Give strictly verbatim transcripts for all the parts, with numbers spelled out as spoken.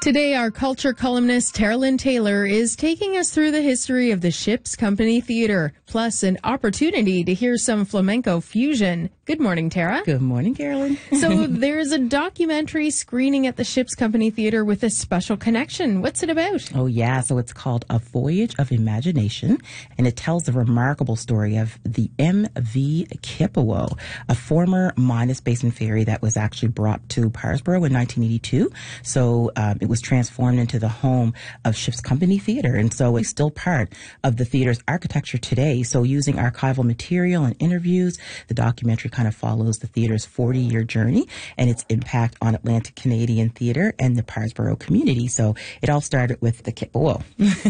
Today, our culture columnist, Tara Lynn Taylor, is taking us through the history of the Ship's Company Theatre, plus an opportunity to hear some flamenco fusion. Good morning, Tara. Good morning, Carolyn. So there's a documentary screening at the Ship's Company Theatre with a special connection. What's it about? Oh, yeah. So it's called A Voyage of Imagination, and it tells the remarkable story of the M V Kipawo, a former Minas Basin ferry that was actually brought to Parsboro in nineteen eighty-two. So um, it was transformed into the home of Ship's Company Theatre, and so it's still part of the theatre's architecture today. So using archival material and interviews, the documentary kind of follows the theatre's forty-year journey and its impact on Atlantic Canadian theatre and the Parsboro community. So it all started with the Kipawo.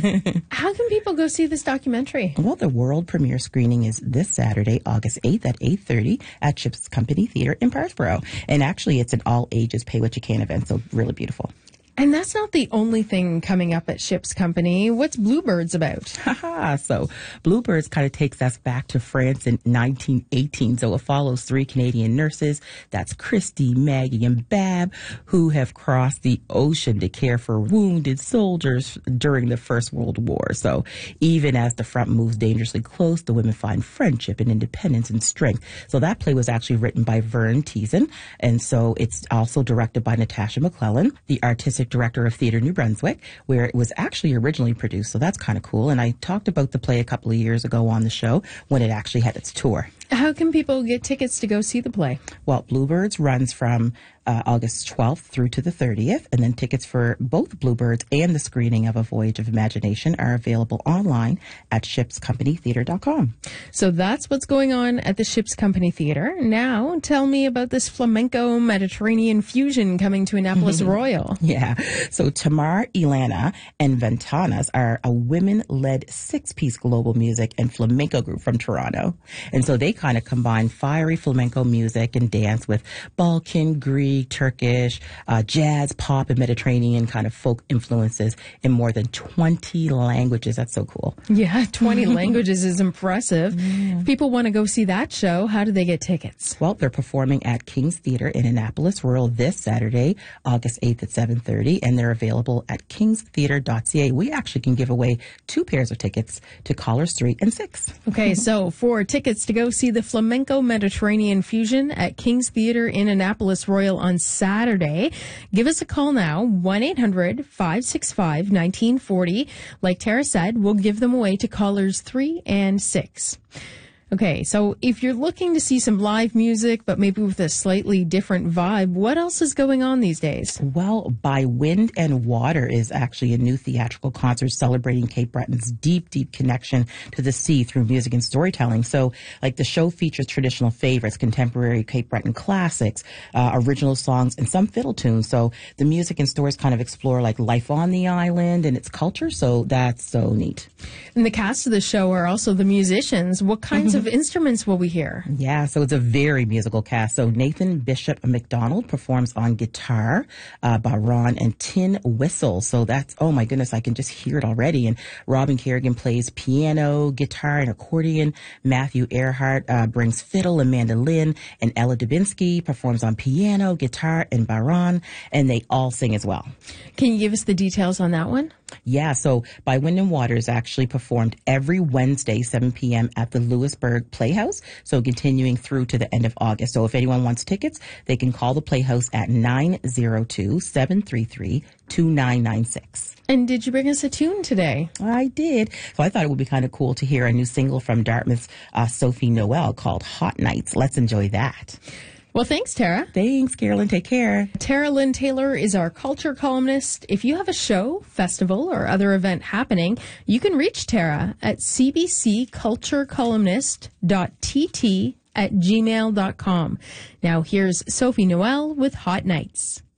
How can people go see this documentary? Well, the world premiere screening is this Saturday, August eighth at eight thirty at Ship's Company Theatre in Parsboro. And actually, it's an all-ages pay-what-you-can event, so really beautiful. And that's not the only thing coming up at Ship's Company. What's Bluebirds about? Haha, so Bluebirds kind of takes us back to France in nineteen eighteen. So it follows three Canadian nurses, that's Christy, Maggie, and Bab, who have crossed the ocean to care for wounded soldiers during the First World War. So even as the front moves dangerously close, the women find friendship and independence and strength. So that play was actually written by Vern Teason, and so it's also directed by Natasha McClellan, the artistic director of Theatre New Brunswick, where it was actually originally produced. So that's kind of cool. And I talked about the play a couple of years ago on the show when it actually had its tour. How can people get tickets to go see the play? Well, Bluebirds runs from uh, August twelfth through to the thirtieth, and then tickets for both Bluebirds and the screening of A Voyage of Imagination are available online at ships company theatre dot com. So that's what's going on at the Ship's Company Theatre. Now, tell me about this flamenco Mediterranean fusion coming to Annapolis Royal. Yeah. So Tamar, Ilana, and Ventanas are a women-led six-piece global music and flamenco group from Toronto. And so they kind of combine fiery flamenco music and dance with Balkan, Greek, Turkish, uh, jazz, pop, and Mediterranean kind of folk influences in more than twenty languages. That's so cool. Yeah, twenty languages is impressive. Yeah. If people want to go see that show, how do they get tickets? Well, they're performing at King's Theatre in Annapolis Royal this Saturday, August eighth at seven thirty, and they're available at kings theatre dot c a. We actually can give away two pairs of tickets to callers three and six. Okay, so for tickets to go see the Flamenco Mediterranean Fusion at King's Theatre in Annapolis Royal on Saturday, give us a call now, one eight hundred five six five one nine four zero. Like Tara said, we'll give them away to callers three and six. Okay, so if you're looking to see some live music, but maybe with a slightly different vibe, what else is going on these days? Well, By Wind and Water is actually a new theatrical concert celebrating Cape Breton's deep, deep connection to the sea through music and storytelling. So, like, the show features traditional favorites, contemporary Cape Breton classics, uh, original songs, and some fiddle tunes. So the music and stories kind of explore, like, life on the island and its culture. So that's so neat. And the cast of the show are also the musicians. What kinds of instruments will we hear? Yeah, so it's a very musical cast. So Nathan Bishop McDonald performs on guitar, uh, baron, and tin whistle. So that's, oh my goodness, I can just hear it already. And Robin Kerrigan plays piano, guitar, and accordion. Matthew Earhart uh, brings fiddle and mandolin. And Ella Dubinsky performs on piano, guitar, and baron. And they all sing as well. Can you give us the details on that one? Yeah, so By Wind and Water is actually performed every Wednesday, seven p.m. at the Lewisburg Playhouse, so continuing through to the end of August. So if anyone wants tickets, they can call the Playhouse at nine zero two, seven three three, two nine nine six. And did you bring us a tune today? I did. So I thought it would be kind of cool to hear a new single from Dartmouth's uh, Sophie Noel called Hot Nights. Let's enjoy that. Well, thanks, Tara. Thanks, Carolyn. Take care. Tara Lynn Taylor is our culture columnist. If you have a show, festival, or other event happening, you can reach Tara at c b c culture columnist dot t t at gmail dot com. Now here's Sophie Noel with Hot Nights.